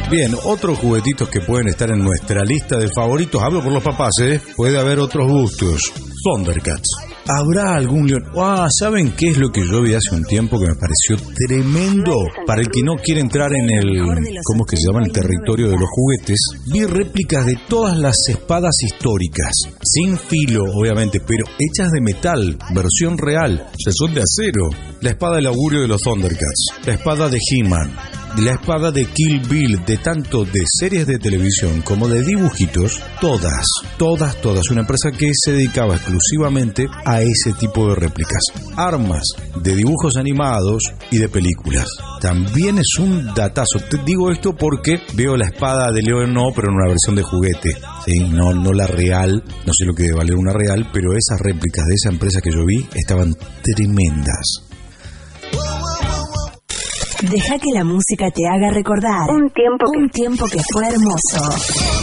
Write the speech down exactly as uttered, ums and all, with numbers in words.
Bien, otros juguetitos que pueden estar en nuestra lista de favoritos, hablo por los papás, ¿eh? Puede haber otros gustos. Thundercats. ¿Habrá algún león? Ah, ¿saben qué es lo que yo vi hace un tiempo que me pareció tremendo? Para el que no quiere entrar en el, ¿cómo es que se llama? El territorio de los juguetes. Vi réplicas de todas las espadas históricas. Sin filo, obviamente, pero hechas de metal. Versión real. O sea, son de acero. La espada del augurio de los Thundercats. La espada de He-Man. La espada de Kill Bill, de tanto de series de televisión como de dibujitos, todas, todas, todas. Una empresa que se dedicaba exclusivamente a ese tipo de réplicas. Armas de dibujos animados y de películas. También es un datazo. Te digo esto porque veo la espada de León, no, pero en una versión de juguete. ¿Sí? No, no la real, no sé lo que debe valer una real, pero esas réplicas de esa empresa que yo vi estaban tremendas. Deja que la música te haga recordar un tiempo que, un tiempo que fue hermoso.